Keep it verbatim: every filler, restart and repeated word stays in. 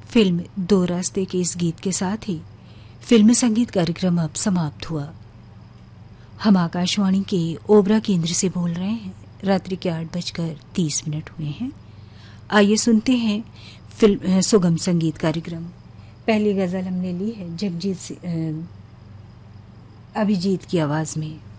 Film दो रास्ते के इस गीत के साथ ही फिल्मी संगीत कार्यक्रम अब समाप्त हुआ। हम आकाशवाणी के ओबरा केंद्र से बोल रहे हैं। रात्रि के आठ बजकर तीस मिनट हुए हैं। आइए सुनते हैं फिल्म सुगम संगीत कार्यक्रम। पहली गजल हमने ली है जगजीत अभिजीत की आवाज में।